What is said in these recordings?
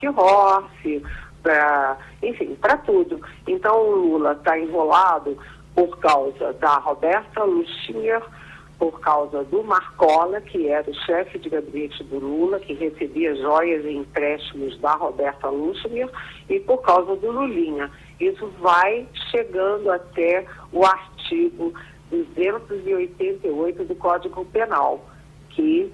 Horse, enfim, para tudo. Então o Lula está enrolado por causa da Roberta Luchinger, por causa do Marcola, que era o chefe de gabinete do Lula, que recebia joias e empréstimos da Roberta Luchinger, e por causa do Lulinha. Isso vai chegando até o artigo 288 do Código Penal, que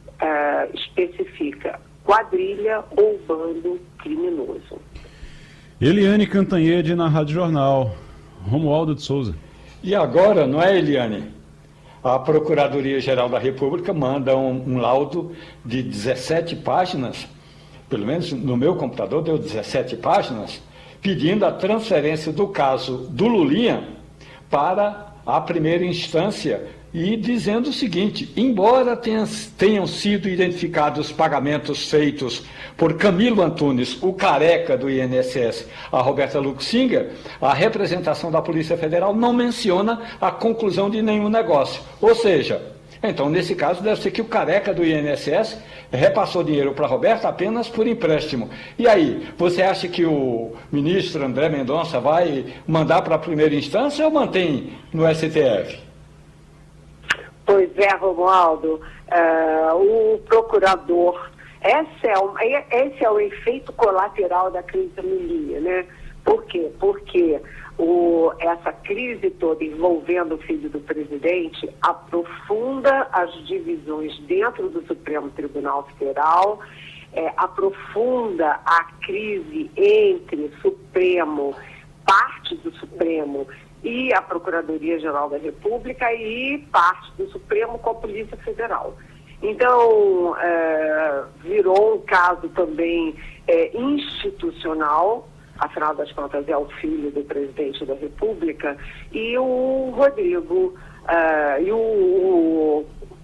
especifica quadrilha ou bando criminoso. Eliane Cantanhede na Rádio Jornal. Romualdo de Souza. E agora, não é, Eliane? A Procuradoria-Geral da República manda um laudo de 17 páginas, pelo menos no meu computador deu 17 páginas, pedindo a transferência do caso do Lulinha para a primeira instância e dizendo o seguinte: embora tenham sido identificados pagamentos feitos por Camilo Antunes, o careca do INSS, a Roberta Luchinger, a representação da Polícia Federal não menciona a conclusão de nenhum negócio. Ou seja, então nesse caso deve ser que o careca do INSS repassou dinheiro para a Roberta apenas por empréstimo. E aí, você acha que o ministro André Mendonça vai mandar para a primeira instância ou mantém no STF? Pois é, Romualdo, o procurador, esse é o efeito colateral da crise da Lulinha, né? Por quê? Porque essa crise toda envolvendo o filho do presidente aprofunda as divisões dentro do Supremo Tribunal Federal, aprofunda a crise entre Supremo, parte do Supremo e a Procuradoria-Geral da República e parte do Supremo com a Polícia Federal. Então, virou um caso também institucional, afinal das contas é o filho do presidente da República, e o Rodrigo, e o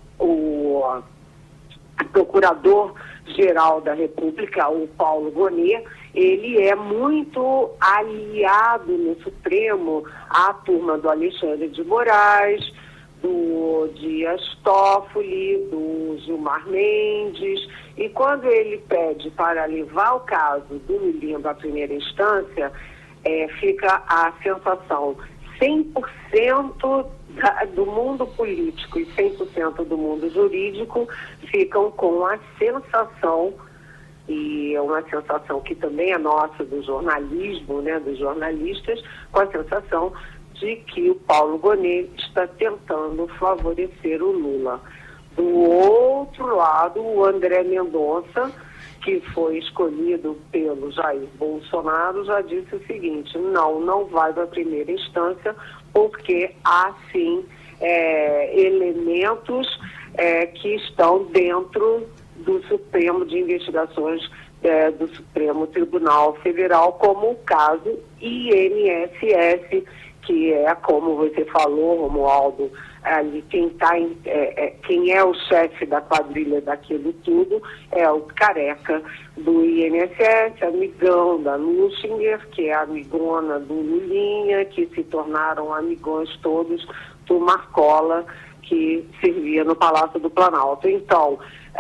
Procurador-Geral da República, o Paulo Gonet, ele é muito aliado no Supremo à turma do Alexandre de Moraes, do Dias Toffoli, do Gilmar Mendes, e quando ele pede para levar o caso do Lulinha à primeira instância, fica a sensação 100% do mundo político e 100% do mundo jurídico ficam com a sensação, e é uma sensação que também é nossa do jornalismo, né, dos jornalistas, com a sensação de que o Paulo Gonet está tentando favorecer o Lula. Do outro lado, o André Mendonça, que foi escolhido pelo Jair Bolsonaro, já disse o seguinte: não vai para a primeira instância, porque há sim elementos que estão dentro do Supremo de Investigações do Supremo Tribunal Federal, como o caso INSS, que é, como você falou, Romualdo, ali quem é o chefe da quadrilha daquilo tudo é o careca do INSS, amigão da Luchinger, que é amigona do Lulinha, que se tornaram amigões todos do Marcola, que servia no Palácio do Planalto. Então,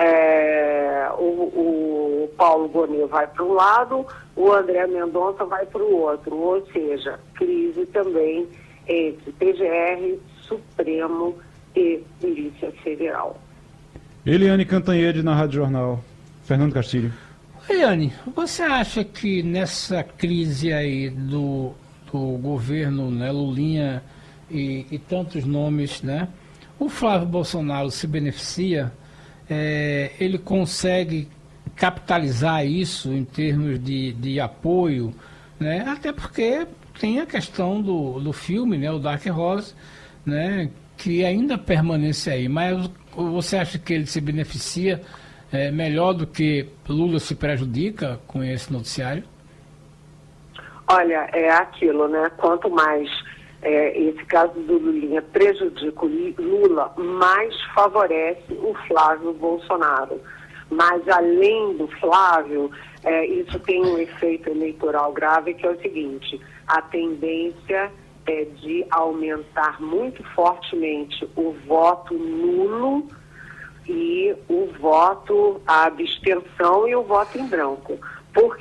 o Paulo Gonet vai para um lado, o André Mendonça vai para o outro, ou seja, crise também entre PGR, Supremo e Polícia Federal. Eliane Cantanhede na Rádio Jornal. Fernando Castilho. Eliane, você acha que nessa crise aí do governo, né, Lulinha e tantos nomes, né, o Flávio Bolsonaro se beneficia? Ele consegue capitalizar isso em termos de apoio, né? Até porque tem a questão do filme, né, o Dark Horse, né, que ainda permanece aí. Mas você acha que ele se beneficia melhor do que Lula se prejudica com esse noticiário? Olha, é aquilo, né? Quanto mais esse caso do Lulinha prejudica o Lula, mais favorece o Flávio Bolsonaro. Mas, além do Flávio, isso tem um efeito eleitoral grave, que é o seguinte: a tendência é de aumentar muito fortemente o voto nulo e o voto, a abstenção e o voto em branco. Por